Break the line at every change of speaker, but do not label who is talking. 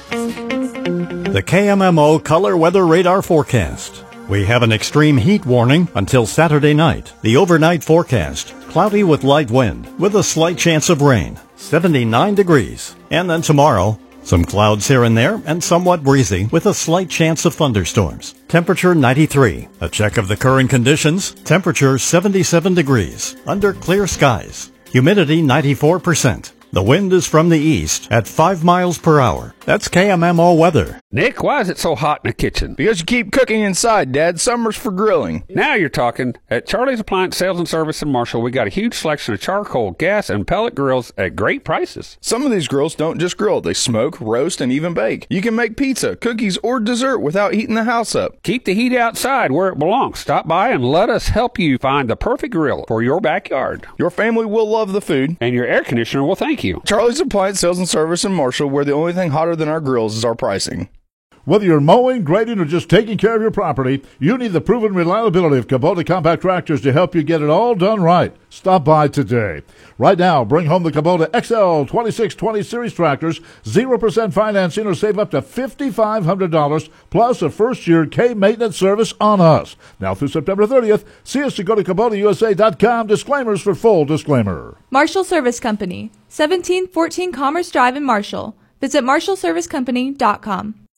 The KMMO Color Weather Radar Forecast. We have an extreme heat warning until Saturday night. The overnight forecast, cloudy with light wind, with a slight chance of rain, 79 degrees. And then tomorrow, some clouds here and there and somewhat breezy with a slight chance of thunderstorms. Temperature 93. A check of the current conditions. Temperature 77 degrees. Under clear skies. Humidity 94%. The wind is from the east at 5 miles per hour. That's KMMO weather.
Nick, why is it so hot in the kitchen?
Because you keep cooking inside, Dad. Summer's for grilling.
Now you're talking. At Charlie's Appliance Sales and Service in Marshall, we got a huge selection of charcoal, gas, and pellet grills at great prices.
Some of these grills don't just grill. They smoke, roast, and even bake. You can make pizza, cookies, or dessert without heating the house up.
Keep the heat outside where it belongs. Stop by and let us help you find the perfect grill for your backyard.
Your family will love the food.
And your air conditioner will thank you.
Charlie's Appliance Sales and Service in Marshall, where the only thing hotter than our grills is our pricing.
Whether you're mowing, grading, or just taking care of your property, you need the proven reliability of Kubota compact tractors to help you get it all done right. Stop by today. Right now, bring home the Kubota XL 2620 Series tractors, 0% financing, or save up to $5,500, plus a first-year K-maintenance service on us. Now through September 30th, see us to go to KubotaUSA.com. Disclaimers for full disclaimer.
Marshall Service Company, 1714 Commerce Drive in Marshall. Visit marshallservicecompany.com.